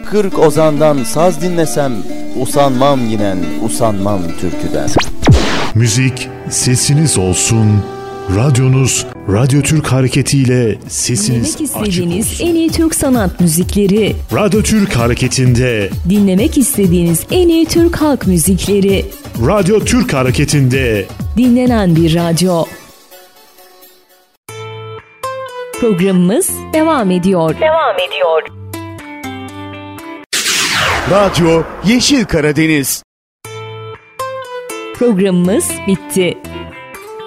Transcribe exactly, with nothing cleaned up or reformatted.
kırk ozandan saz dinlesem, usanmam yinen, usanmam türküden. Müzik sesiniz olsun. Radyonuz Radyo Türk Hareketi ile sesiniz açık olsun. Dinlemek istediğiniz en iyi Türk sanat müzikleri. Radyo Türk Hareketi'nde. Dinlemek istediğiniz en iyi Türk halk müzikleri. Radyo Türk Hareketi'nde. Dinlenen bir radyo. Programımız devam ediyor. Devam ediyor. Radyo Yeşil Karadeniz. Programımız bitti.